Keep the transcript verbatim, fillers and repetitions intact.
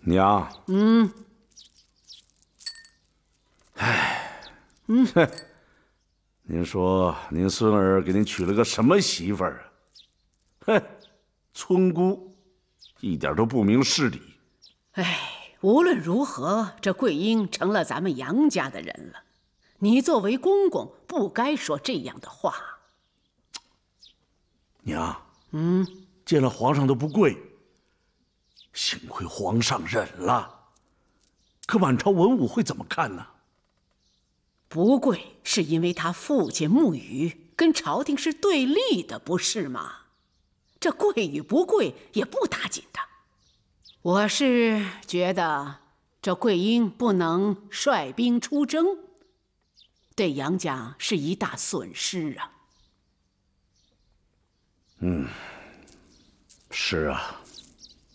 娘， 嗯， 唉，嗯，您说您孙儿给您娶了个什么媳妇儿啊？哼，村姑，一点都不明事理。 哎，无论如何，这桂英成了咱们杨家的人了，你作为公公，不该说这样的话。 娘， 嗯， 见了皇上都不跪，幸亏皇上忍了。可满朝文武会怎么看呢？ 不跪是因为他父亲沐雨跟朝廷是对立的，不是吗？这跪与不跪也不打紧的。我是觉得这桂英不能率兵出征，对杨家是一大损失啊。 嗯，是啊。